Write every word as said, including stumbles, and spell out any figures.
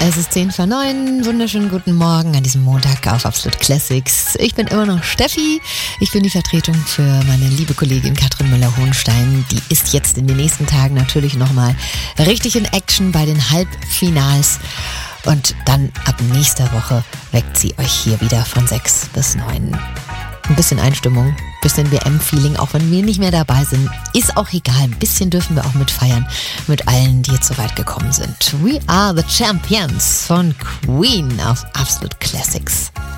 Es ist zehn vor neun. Wunderschönen guten Morgen an diesem Montag auf Absolut Classics. Ich bin immer noch Steffi. Ich bin die Vertretung für meine liebe Kollegin Katrin Müller-Hohenstein. Die ist jetzt in den nächsten Tagen natürlich nochmal richtig in Action bei den Halbfinals. Und dann ab nächster Woche weckt sie euch hier wieder von sechs bis neun. Ein bisschen Einstimmung, bisschen W M-Feeling, auch wenn wir nicht mehr dabei sind. Ist auch egal, ein bisschen dürfen wir auch mitfeiern mit allen, die jetzt so weit gekommen sind. We are the Champions von Queen auf Absolut Classics.